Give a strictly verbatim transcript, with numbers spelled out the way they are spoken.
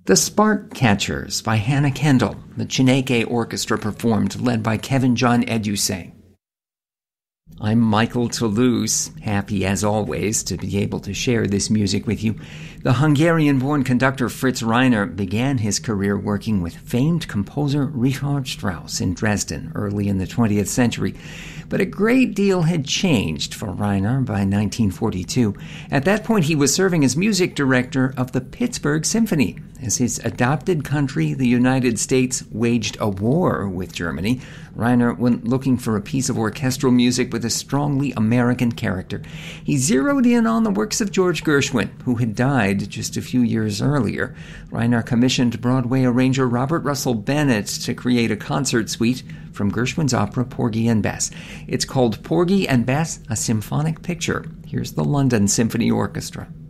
The Spark Catchers by Hannah Kendall, the Chineke Orchestra performed, led by Kevin John Edusei. I'm Michael Toulouse, happy as always to be able to share this music with you. The Hungarian-born conductor Fritz Reiner began his career working with famed composer Richard Strauss in Dresden early in the twentieth century. But a great deal had changed for Reiner by nineteen forty-two. At that point, he was serving as music director of the Pittsburgh Symphony. As his adopted country, the United States, waged a war with Germany, Reiner went looking for a piece of orchestral music with a strongly American character. He zeroed in on the works of George Gershwin, who had died just a few years earlier. Reiner commissioned Broadway arranger Robert Russell Bennett to create a concert suite from Gershwin's opera Porgy and Bess. It's called Porgy and Bess, a Symphonic Picture. Here's the London Symphony Orchestra.